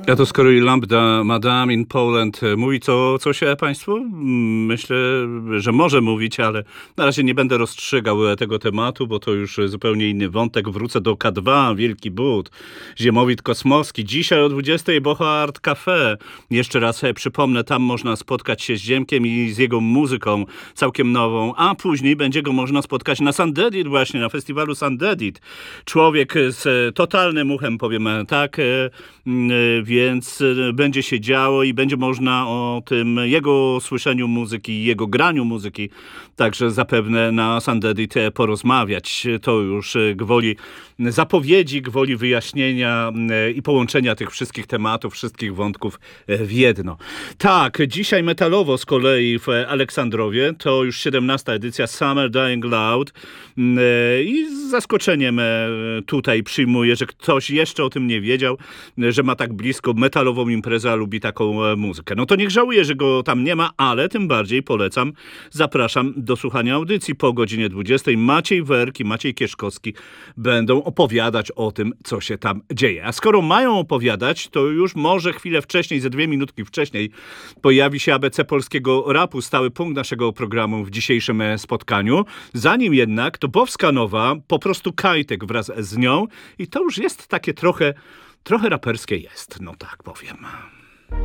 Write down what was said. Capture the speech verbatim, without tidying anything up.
Ja to skoro i Lambda Madame in Poland mówi co, coś Państwu? Myślę, że może mówić, ale na razie nie będę rozstrzygał tego tematu, bo to już zupełnie inny wątek. Wrócę do K dwa, Wielki But, Ziemowit Kosmowski. Dzisiaj o dwudziestej Boho Art Cafe. Jeszcze raz przypomnę, tam można spotkać się z Ziemkiem i z jego muzyką całkiem nową, a później będzie go można spotkać na Sandedit właśnie, na festiwalu Sandedit. Człowiek z totalnym uchem, powiemy tak, więc będzie się działo i będzie można o tym jego słyszeniu muzyki, jego graniu muzyki także zapewne na Sandedit porozmawiać. To już gwoli zapowiedzi, gwoli wyjaśnienia i połączenia tych wszystkich tematów, wszystkich wątków w jedno. Tak, dzisiaj metalowo z kolei w Aleksandrowie, to już siedemnasta edycja Summer Dying Loud i z zaskoczeniem tutaj przyjmuję, że ktoś jeszcze o tym nie wiedział, że ma tak blisko metalową imprezę, a lubi taką muzykę. No to niech żałuje, że go tam nie ma, ale tym bardziej polecam, zapraszam do słuchania audycji po godzinie dwudziestej. Maciej Werk i Maciej Kieszkowski będą opowiadać o tym, co się tam dzieje. A skoro mają opowiadać, to już może chwilę wcześniej, ze dwie minutki wcześniej pojawi się A B C polskiego rapu, stały punkt naszego programu w dzisiejszym spotkaniu. Zanim jednak, to Bowska Nowa, po prostu Kajtek wraz z nią i to już jest takie trochę, trochę raperskie jest, no tak powiem.